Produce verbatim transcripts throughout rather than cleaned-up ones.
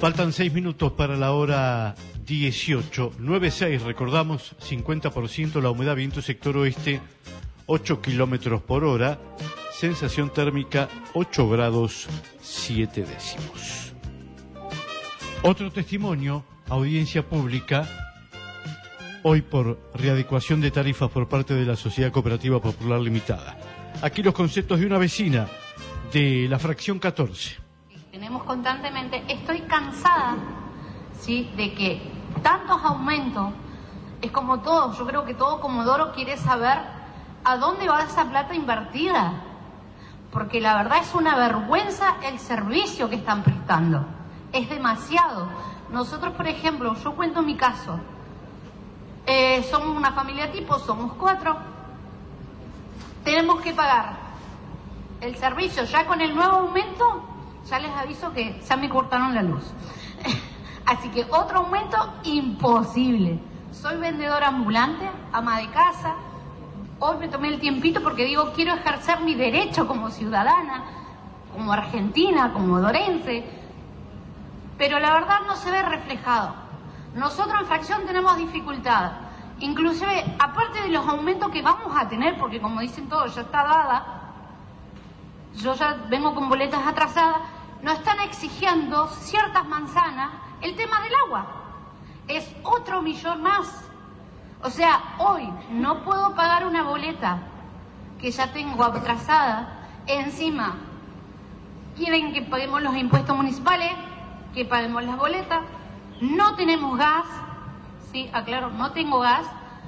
Faltan seis minutos para la hora dieciocho, nueve seis, recordamos, cincuenta por ciento la humedad, viento sector oeste, ocho kilómetros por hora, sensación térmica ocho grados siete décimos. Otro testimonio, audiencia pública, hoy por readecuación de tarifas por parte de la Sociedad Cooperativa Popular Limitada. Aquí los conceptos de una vecina de la fracción catorce. Tenemos constantemente, estoy cansada, ¿sí?, de que tantos aumentos, es como todo, yo creo que todo Comodoro quiere saber a dónde va esa plata invertida, porque la verdad es una vergüenza el servicio que están prestando, es demasiado. Nosotros, por ejemplo, yo cuento mi caso, eh, somos una familia tipo, somos cuatro, tenemos que pagar el servicio ya con el nuevo aumento. Ya les aviso que ya me cortaron la luz. Así que otro aumento imposible. Soy vendedora ambulante, ama de casa. Hoy me tomé el tiempito porque digo, quiero ejercer mi derecho como ciudadana, como argentina, como dorense. Pero la verdad no se ve reflejado. Nosotros en fracción tenemos dificultad. Inclusive, aparte de los aumentos que vamos a tener, porque como dicen todos, ya está dada, yo ya vengo con boletas atrasadas, nos están exigiendo ciertas manzanas, el tema del agua. Es otro millón más. O sea, hoy no puedo pagar una boleta que ya tengo atrasada. Encima, quieren que paguemos los impuestos municipales, que paguemos las boletas. No tenemos gas, sí, aclaro, no tengo gas.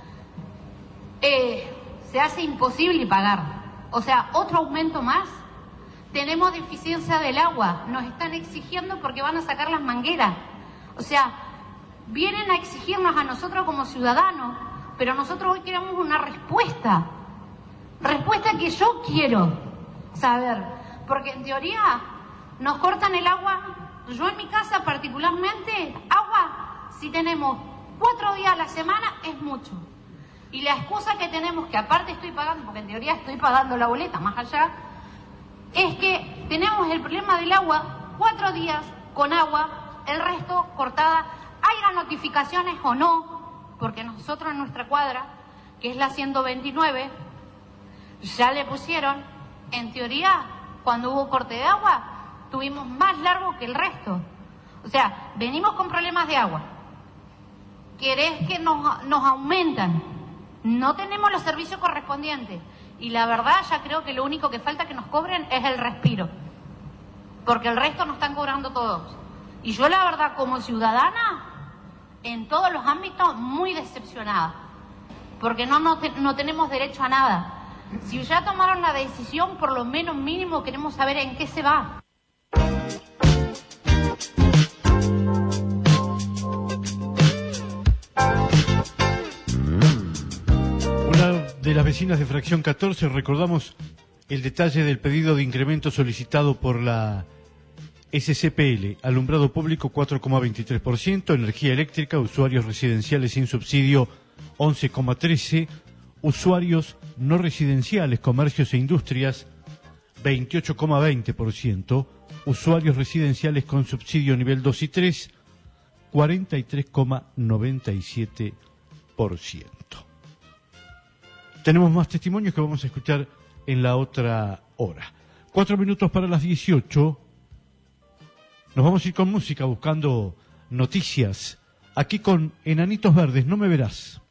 Eh, se hace imposible pagar. O sea, otro aumento más. Tenemos deficiencia del agua, nos están exigiendo porque van a sacar las mangueras. O sea, vienen a exigirnos a nosotros como ciudadanos, pero nosotros hoy queremos una respuesta. Respuesta que yo quiero saber, porque en teoría nos cortan el agua. Yo en mi casa particularmente, agua, si tenemos cuatro días a la semana es mucho. Y la excusa que tenemos, que aparte estoy pagando, porque en teoría estoy pagando la boleta, más allá, es que tenemos el problema del agua, cuatro días con agua, el resto cortada, haya notificaciones o no, porque nosotros en nuestra cuadra, que es la ciento veintinueve, ya le pusieron, en teoría, cuando hubo corte de agua, tuvimos más largo que el resto. O sea, venimos con problemas de agua, querés que nos, nos aumentan, no tenemos los servicios correspondientes. Y la verdad, ya creo que lo único que falta que nos cobren es el respiro. Porque el resto nos están cobrando todos. Y yo la verdad, como ciudadana, en todos los ámbitos, muy decepcionada. Porque no, no, te, no tenemos derecho a nada. Si ya tomaron la decisión, por lo menos mínimo queremos saber en qué se va. De las vecinas de fracción catorce, recordamos el detalle del pedido de incremento solicitado por la S C P L, alumbrado público cuatro coma veintitrés por ciento, energía eléctrica, usuarios residenciales sin subsidio once coma trece por ciento, usuarios no residenciales, comercios e industrias veintiocho coma veinte por ciento, usuarios residenciales con subsidio nivel dos y tres, cuarenta y tres coma noventa y siete por ciento. Tenemos más testimonios que vamos a escuchar en la otra hora. Cuatro minutos para las dieciocho. Nos vamos a ir con música buscando noticias. Aquí con Enanitos Verdes, No Me Verás.